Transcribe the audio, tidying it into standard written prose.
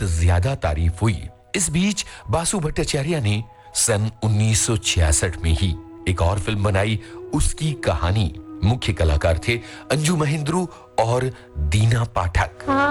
बहुत ज्यादा तारीफ हुई। इस बीच बासु भट्टाचार्य ने सन 1966 में ही एक और फिल्म बनाई, उसकी कहानी। मुख्य कलाकार थे अंजू महेंद्रू और दीना पाठक।